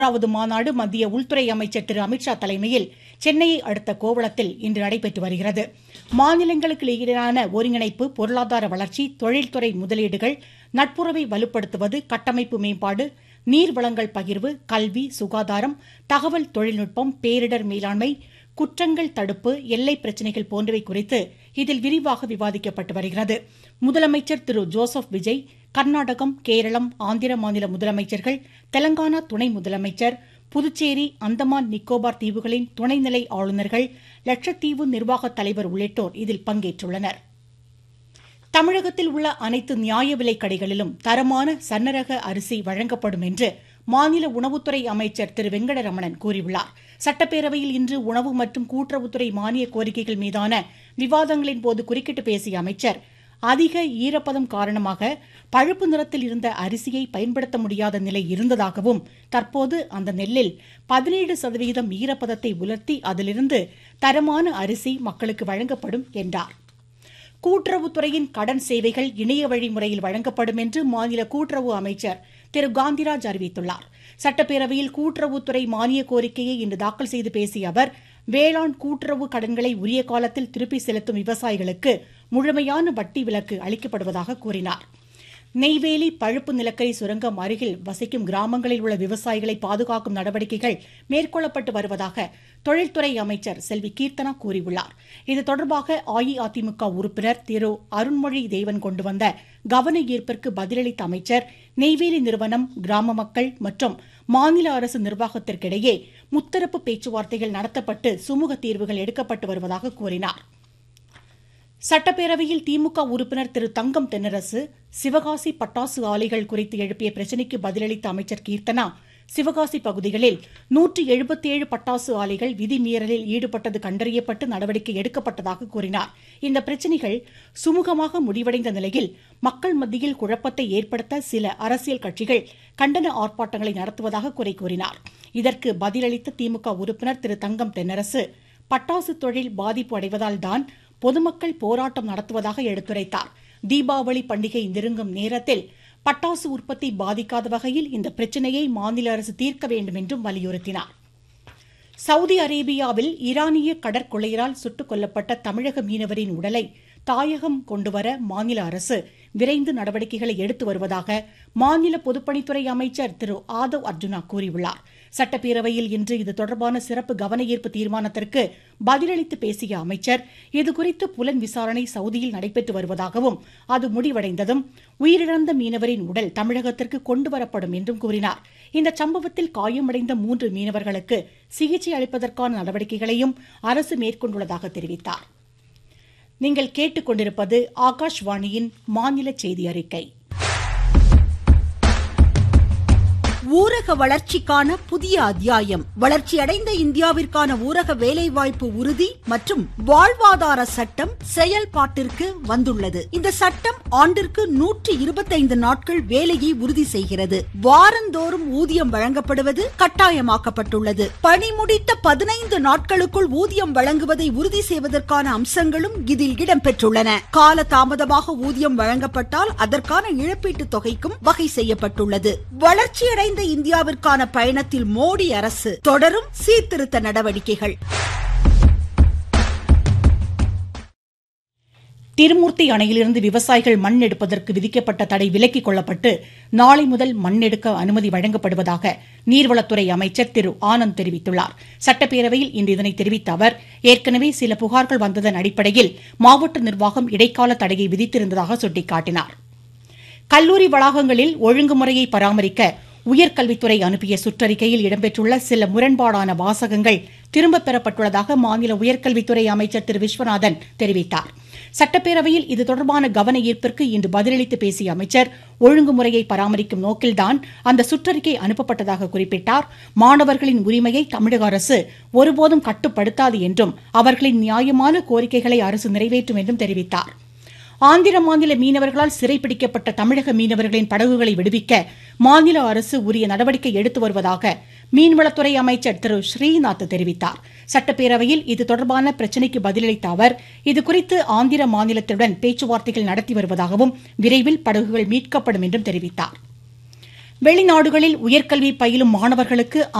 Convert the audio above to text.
வது மாநாடு மத்திய உள்துறை அமைச்சர் திரு அமித்ஷா தலைமையில் சென்னையை அடுத்த கோவளத்தில் இன்று நடைபெற்று வருகிறது. மாநிலங்களுக்கு இடையிலான ஒருங்கிணைப்பு, பொருளாதார வளர்ச்சி, தொழில்துறை முதலீடுகள், நட்புறவை வலுப்படுத்துவது, கட்டமைப்பு மேம்பாடு, நீர்வளங்கள் பகிர்வு, கல்வி, சுகாதாரம், தகவல் தொழில்நுட்பம், பேரிடர் மேலாண்மை, குற்றங்கள் தடுப்பு, எல்லை பிரச்சினைகள் போன்றவை குறித்து இதில் விரிவாக விவாதிக்கப்பட்டு வருகிறது. முதலமைச்சர் திரு ஜோசப் விஜய், கர்நாடகம், கேரளம், ஆந்திர மாநில முதலமைச்சர்கள், தெலங்கானா துணை முதலமைச்சர், புதுச்சேரி, அந்தமான் நிக்கோபார் தீவுகளின் துணைநிலை ஆளுநர்கள், லட்சத்தீவு நிர்வாக தலைவர் உள்ளிட்டோர் இதில் பங்கேற்றுள்ளனர். தமிழகத்தில் உள்ள அனைத்து நியாய விலைக் கடைகளிலும் தரமான சன்னரக அரிசி வழங்கப்படும் என்று மாநில உணவுத்துறை அமைச்சர் திரு வெங்கடரமணன் கூறியுள்ளார். சட்டப்பேரவையில் இன்று உணவு மற்றும் கூட்டுறவுத்துறை மானிய கோரிக்கைகள் மீதான விவாதங்களின் போது குறுக்கிட்டு பேசிய அமைச்சர், அதிக ஈரப்பதம் காரணமாக பழுப்பு நிறத்தில் இருந்த அரிசியை பயன்படுத்த முடியாத நிலை இருந்ததாகவும், தற்போது அந்த நெல்லில் 17% ஈரப்பதத்தை உலர்த்தி அதிலிருந்து தரமான அரிசி மக்களுக்கு வழங்கப்படும் என்றார். கூட்டுறவுத்துறையின் கடன் சேவைகள் இணைய வழி முறையில் வழங்கப்படும் என்று மாநில கூட்டுறவு அமைச்சர் திரு காந்திராஜ் அறிவித்துள்ளார். சட்டப்பேரவையில் கூட்டுறவுத்துறை மானிய கோரிக்கையை இன்று தாக்கல் செய்து பேசிய அவர், வேளாண் கூட்டுறவு கடன்களை உரிய காலத்தில் திருப்பி செலுத்தும் விவசாயிகளுக்கு முழுமையான வட்டி விலக்கு அளிக்கப்படுவதாக கூறினார். நெய்வேலி பழுப்பு நிலக்கரி சுரங்கம் அருகில் வசிக்கும் கிராமங்களில் உள்ள விவசாயிகளை பாதுகாக்கும் நடவடிக்கைகள் மேற்கொள்ளப்பட்டு வருவதாக தொழில்துறை அமைச்சர் செல்வி கீர்த்தனா கூறியுள்ளார். இது தொடர்பாக அஇஅதிமுக உறுப்பினர் திரு அருண்மொழி தேவன் கொண்டு வந்த கவன ஈர்ப்பிற்கு பதிலளித்த அமைச்சர், நெய்வேலி நிறுவனம், கிராம மக்கள் மற்றும் மாநில அரசு நிர்வாகத்திற்கிடையே முத்தரப்பு பேச்சுவார்த்தைகள் நடத்தப்பட்டு சுமூக தீர்வுகள் எடுக்கப்பட்டு வருவதாக கூறினார். சட்டப்பேரவையில் திமுக உறுப்பினர் திரு தங்கம் தென்னரசு சிவகாசி பட்டாசு ஆலைகள் குறித்து எழுப்பிய பிரச்சினைக்கு பதிலளித்த அமைச்சர் கீர்த்தனா, சிவகாசி பகுதிகளில் 177 பட்டாசு ஆலைகள் விதிமீறலில் ஈடுபட்டது கண்டறியப்பட்டு நடவடிக்கை எடுக்கப்பட்டதாக கூறினார். இந்த பிரச்சினைகள் சுமூகமாக முடிவடைந்த நிலையில் மக்கள் மத்தியில் குழப்பத்தை ஏற்படுத்த சில அரசியல் கட்சிகள் கண்டன ஆர்ப்பாட்டங்களை நடத்துவதாக குறை கூறினார். இதற்கு பதிலளித்த திமுக உறுப்பினர் திரு தங்கம் தென்னரசு, பட்டாசு தொழில் பாதிப்பு அடைவதால் தான் பொதுமக்கள் போராட்டம் நடத்துவதாக எடுத்துரைத்தார். தீபாவளி பண்டிகை நெருங்கும் நேரத்தில் பட்டாசு உற்பத்தி பாதிக்காத வகையில் இந்த பிரச்சினையை மாநில அரசு தீர்க்க வேண்டும் என்றும் வலியுறுத்தினார். சவுதி அரேபியாவில் ஈரானிய கடற்கொள்ளையரால் சுட்டுக் கொல்லப்பட்ட தமிழக மீனவரின் உடலை தாயகம் கொண்டுவர மாநில அரசு விரைந்து நடவடிக்கைகளை எடுத்து வருவதாக மாநில பொதுப்பணித்துறை அமைச்சர் திரு ஆதவ் அர்ஜுனா கூறியுள்ளார். சட்டப்பேரவையில் இன்று இது தொடர்பான சிறப்பு கவன ஈர்ப்பு தீர்மானத்திற்கு பதிலளித்து பேசிய அமைச்சர், இதுகுறித்து புலன் விசாரணை சவுதியில் நடைபெற்று வருவதாகவும், அது முடிவடைந்ததும் உயிரிழந்த மீனவரின் உடல் தமிழகத்திற்கு கொண்டுவரப்படும் என்றும் கூறினார். இந்த சம்பவத்தில் காயமடைந்த 3 மீனவர்களுக்கு சிகிச்சை அளிப்பதற்கான நடவடிக்கைகளையும் அரசு மேற்கொண்டுள்ளதாக தெரிவித்தார். நீங்கள் கேட்டுக்கொண்டிருப்பது ஆகாஷ்வாணியின் மாநில செய்தி அறிக்கை. ஊரக வளர்ச்சிக்கான புதிய அத்தியாயம். வளர்ச்சியடைந்த இந்தியாவிற்கான ஊரக வேலைவாய்ப்பு உறுதி மற்றும் வாழ்வாதார சட்டம் செயல்பாட்டிற்கு வந்துள்ளது. இந்த சட்டம் ஆண்டிற்கு 125 நாட்கள் வேலையை உறுதி செய்கிறது. வாரந்தோறும் ஊதியம் வழங்கப்படுவது கட்டாயமாக்கப்பட்டுள்ளது. பணி முடித்த 15 நாட்களுக்குள் ஊதியம் வழங்குவதை உறுதி செய்வதற்கான அம்சங்களும் இதில் இடம்பெற்றுள்ளன. கால தாமதமாக ஊதியம் வழங்கப்பட்டால் அதற்கான இழப்பீட்டுத் தொகைக்கும் வகை செய்யப்பட்டுள்ளது. வளர்ச்சியடைந்த இந்தியாவிற்கான பயணத்தில் மோடி அரசு தொடரும் சீர்திருத்த நடவடிக்கைகள். திருமூர்த்தி அணையிலிருந்து விவசாயிகள் மண் எடுப்பதற்கு விதிக்கப்பட்ட தடை விலக்கிக் கொள்ளப்பட்டு நாளை முதல் மண் எடுக்க அனுமதி வழங்கப்படுவதாக நீர்வளத்துறை அமைச்சர் திரு ஆனந்த் தெரிவித்துள்ளார். சட்டப்பேரவையில் இன்று இதனை தெரிவித்த அவர், ஏற்கனவே சில புகார்கள் வந்ததன் அடிப்படையில் மாவட்ட நிர்வாகம் இடைக்கால தடையை விதித்திருந்ததாக சுட்டிக்காட்டினார். கல்லூரி வளாகங்களில் ஒழுங்குமுறையை பராமரிக்க உயர்கல்வித்துறை அனுப்பிய சுற்றறிக்கையில் இடம்பெற்றுள்ள சில முரண்பாடான வாசகங்கள் திரும்பப் பெறப்பட்டுள்ளதாக மாநில உயர்கல்வித்துறை அமைச்சர் திரு விஸ்வநாதன் தெரிவித்தார். சட்டப்பேரவையில் இது தொடர்பான கவன ஈர்ப்பிற்கு இன்று பதிலளித்து பேசிய அமைச்சர், ஒழுங்குமுறையை பராமரிக்கும் நோக்கில்தான் அந்த சுற்றறிக்கை அனுப்பப்பட்டதாக குறிப்பிட்டார். மாணவர்களின் உரிமையை தமிழக அரசு ஒருபோதும் கட்டுப்படுத்தாது என்றும், அவர்களின் நியாயமான கோரிக்கைகளை அரசு நிறைவேற்றும் என்றும் தெரிவித்தார். ஆந்திர மாநில மீனவர்களால் சிறைப்பிடிக்கப்பட்ட தமிழக மீனவர்களின் படகுகளை விடுவிக்க மாநில அரசு உரிய நடவடிக்கை எடுத்து வருவதாக மீன்வளத்துறை அமைச்சர் திரு ஸ்ரீநாத் தெரிவித்தார். சட்டப்பேரவையில் இது தொடர்பான பிரச்சினைக்கு பதிலளித்த அவர், இதுகுறித்து ஆந்திர மாநிலத்துடன் பேச்சுவார்த்தைகள் நடத்தி வருவதாகவும், விரைவில் படகுகள் மீட்கப்படும் என்றும் தெரிவித்தார். வெளிநாடுகளில் உயர்கல்வி பயிலும் மாணவர்களுக்கு